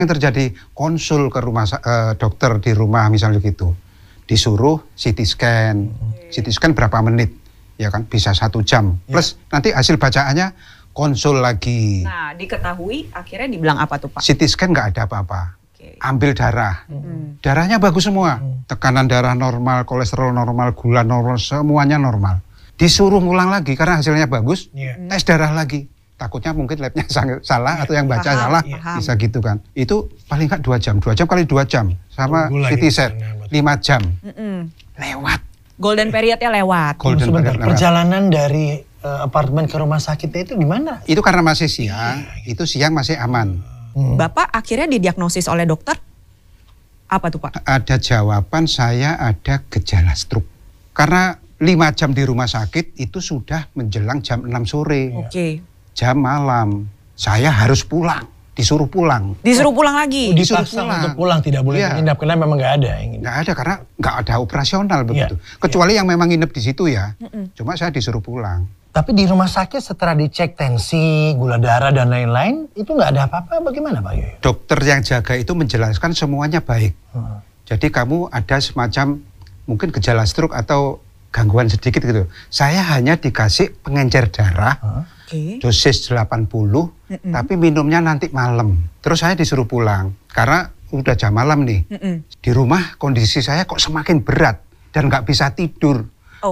Yang terjadi konsul ke rumah dokter di rumah misalnya gitu, disuruh CT scan. CT scan berapa menit, ya kan? Bisa 1 jam. Plus nanti hasil bacaannya konsul lagi. Nah, diketahui akhirnya dibilang apa tuh Pak? CT scan nggak ada apa-apa. Ambil darah, darahnya bagus semua. Tekanan darah normal, kolesterol normal, gula normal, semuanya normal. Disuruh ngulang lagi karena hasilnya bagus, tes darah lagi. Takutnya mungkin labnya salah atau yang baca salah, bisa gitu kan. Itu paling nggak 2 jam, 2 jam kali 2 jam. Sama CT set, 5 jam. Lewat. Golden periodnya lewat. Sebentar, perjalanan dari apartemen ke rumah sakitnya itu gimana? Itu karena masih siang, itu siang masih aman. Bapak akhirnya didiagnosis oleh dokter, apa tuh Pak? Ada jawaban saya ada gejala stroke. Karena 5 jam di rumah sakit itu sudah menjelang jam 6 sore. Jam malam, saya harus pulang, disuruh pulang. Disuruh pulang lagi? Disuruh pulang. Untuk pulang, tidak boleh menginap, karena memang nggak ada yang nggak ada, karena nggak ada operasional begitu. Kecuali yang memang nginep di situ ya, cuma saya disuruh pulang. Tapi di rumah sakit setelah dicek tensi, gula darah, dan lain-lain, itu nggak ada apa-apa, bagaimana Pak Yoyo? Dokter yang jaga itu menjelaskan semuanya baik. Jadi kamu ada semacam mungkin gejala stroke atau gangguan sedikit gitu. Saya hanya dikasih pengencer darah, dosis 80, tapi minumnya nanti malam. Terus saya disuruh pulang, karena udah jam malam nih. Di rumah kondisi saya kok semakin berat, dan nggak bisa tidur.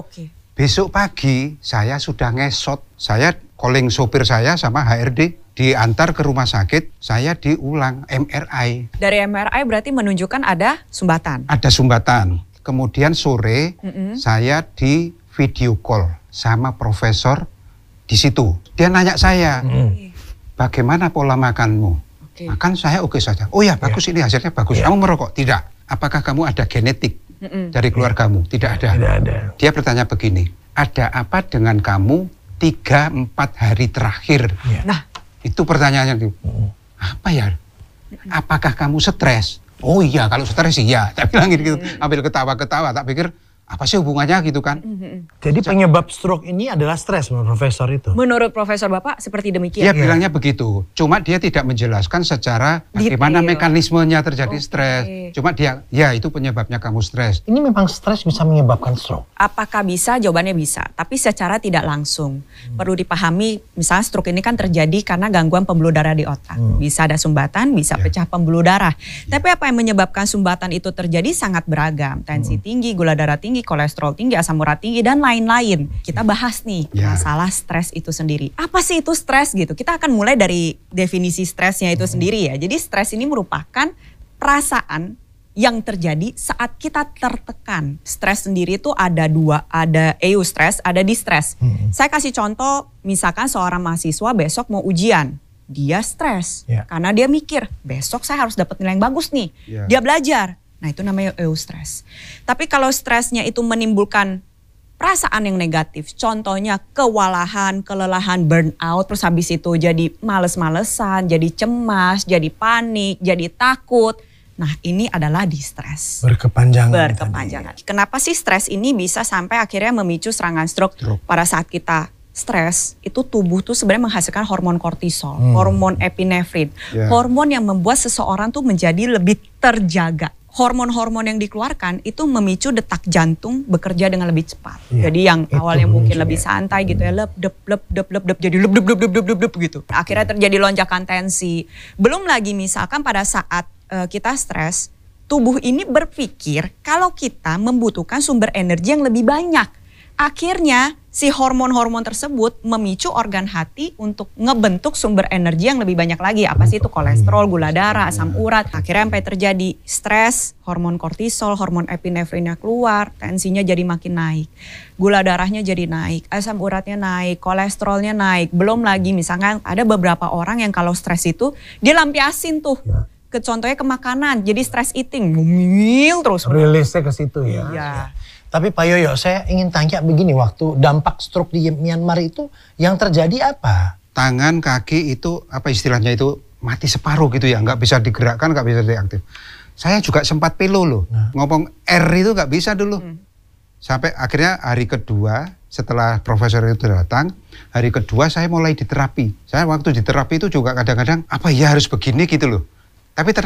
Besok pagi saya sudah ngesot, saya calling sopir saya sama HRD, diantar ke rumah sakit, saya diulang MRI. Dari MRI berarti menunjukkan ada sumbatan? Ada sumbatan. Kemudian sore saya di video call sama profesor di situ. Dia nanya saya, bagaimana pola makanmu? Makan saya oke saja. Oh ya bagus, ini hasilnya bagus. Kamu merokok? Tidak. Apakah kamu ada genetik dari keluargamu? Tidak ada. Tidak ada. Dia bertanya begini, ada apa dengan kamu 3-4 hari terakhir? Nah, itu pertanyaannya. Apa ya? Apakah kamu stres? Oh iya, kalau stres iya. Tak bilang gitu, ambil ketawa-ketawa. Tak pikir apa sih hubungannya gitu kan? Jadi penyebab stroke ini adalah stres menurut profesor itu? Menurut profesor Bapak seperti demikian? Dia bilangnya begitu. Cuma dia tidak menjelaskan secara bagaimana mekanismenya terjadi stres. Cuma dia, ya itu penyebabnya kamu stres. Ini memang stres bisa menyebabkan stroke? Apakah bisa? Jawabannya bisa. Tapi secara tidak langsung. Perlu dipahami, misalnya stroke ini kan terjadi karena gangguan pembuluh darah di otak. Bisa ada sumbatan, bisa pecah pembuluh darah. Tapi apa yang menyebabkan sumbatan itu terjadi sangat beragam. Tensi tinggi, gula darah tinggi, kolesterol tinggi, asam urat tinggi, dan lain-lain. Kita bahas nih masalah stres itu sendiri. Apa sih itu stres gitu? Kita akan mulai dari definisi stresnya itu sendiri ya. Jadi stres ini merupakan perasaan yang terjadi saat kita tertekan. Stres sendiri itu ada 2, ada eustress, ada distress. Saya kasih contoh, misalkan seorang mahasiswa besok mau ujian. Dia stres karena dia mikir, besok saya harus dapat nilai yang bagus nih. Dia belajar. Nah itu namanya eustress. Tapi kalau stresnya itu menimbulkan perasaan yang negatif, contohnya kewalahan, kelelahan, burnout, terus habis itu jadi males-malesan, jadi cemas, jadi panik, jadi takut. Nah ini adalah distress. Berkepanjangan. Kenapa sih stres ini bisa sampai akhirnya memicu serangan stroke? Pada saat kita stres, itu tubuh tuh sebenarnya menghasilkan hormon kortisol, hormon epinefrin. Hormon yang membuat seseorang tuh menjadi lebih terjaga. Hormon-hormon yang dikeluarkan itu memicu detak jantung bekerja dengan lebih cepat. Jadi yang awalnya mungkin lebih santai gitu ya, lep jadi lep gitu. Akhirnya terjadi lonjakan tensi. Belum lagi misalkan pada saat kita stres, tubuh ini berpikir kalau kita membutuhkan sumber energi yang lebih banyak. Akhirnya si hormon-hormon tersebut memicu organ hati untuk ngebentuk sumber energi yang lebih banyak lagi. Apa sih itu? Kolesterol, gula darah, asam urat. Akhirnya sampai terjadi stres, hormon kortisol, hormon epinefrinnya keluar, tensinya jadi makin naik. Gula darahnya jadi naik, asam uratnya naik, kolesterolnya naik. Belum lagi misalnya ada beberapa orang yang kalau stres itu dia lampiasin tuh. Contohnya ke makanan, jadi stress eating, ngumil terus. Rilisnya ke situ ya. Tapi Pak Yoyo, saya ingin tanya begini, waktu dampak stroke di Myanmar itu yang terjadi apa? Tangan, kaki itu apa istilahnya itu mati separuh gitu ya, nggak bisa digerakkan, nggak bisa diaktif. Saya juga sempat pelo loh, ngomong R itu nggak bisa dulu. Sampai akhirnya hari kedua setelah profesor itu datang, hari kedua saya mulai diterapi. Saya waktu diterapi itu juga kadang-kadang apa ya harus begini gitu loh. Tapi